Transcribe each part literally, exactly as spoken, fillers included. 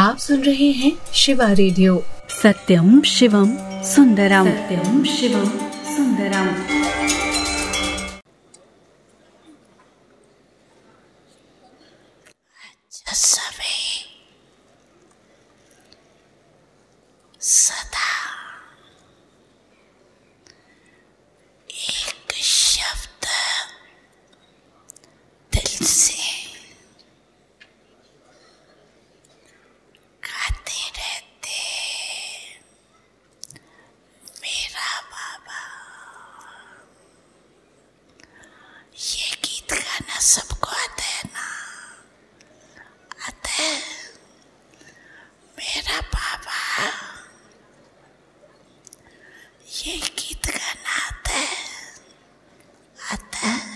आप सुन रहे हैं शिवा रेडियो। सत्यम शिवम सुंदरम, सत्यम शिवम सुंदरम। सदा एक शब्द दिल से गाते रहते, मेरा बाबा। ये गीत गाना सबको आता है ना? आता है? मेरा बाबा ये गीत गाना आता है? आता है?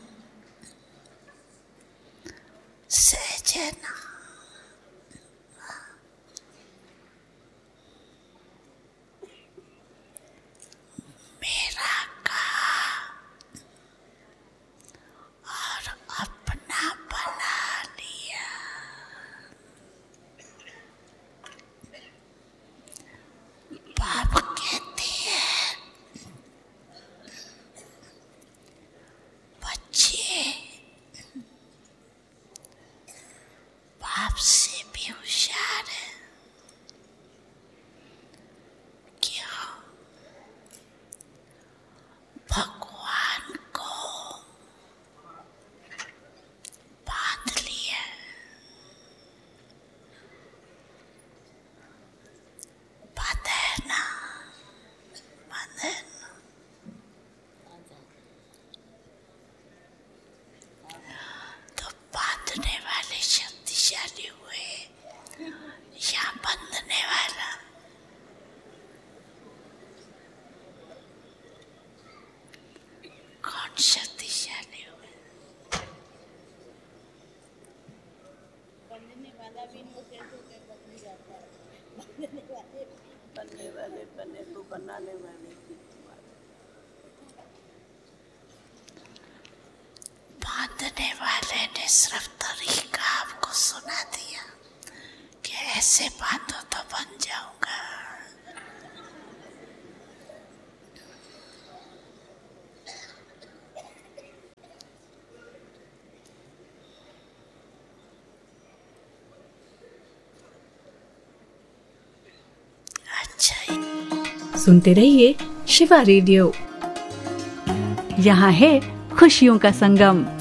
सहजना मेरा कहा और अपना बना लिया। बाप कहते हैं बच्चे बाप से भी होशियार है। क्यों? भगवान को बांध लिया। बात है ना? बात है ना? तो बांधने वाले शक्तिशाली हुए या बंधने वाला? कौन शक्तिशाली हुए? बनने वाला भी इनोसेंट होकर बदल जाता है। बनने वाले बनने वाले बने तो बनाने वाले की बात। बांधने वाले ने सिर्फ तरीका आपको सुना दिया कि ऐसे बांधो तो बन जाऊंगा। अच्छा ही सुनते रहिए शिवा रेडियो। यहाँ है खुशियों का संगम।